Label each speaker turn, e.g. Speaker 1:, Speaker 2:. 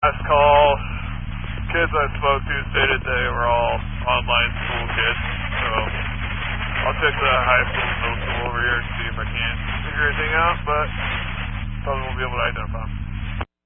Speaker 1: Last call, kids I spoke to stated they were all online school kids, so I'll check the high school and middle school over here to see if I can figure anything out, but probably won't be able to identify them.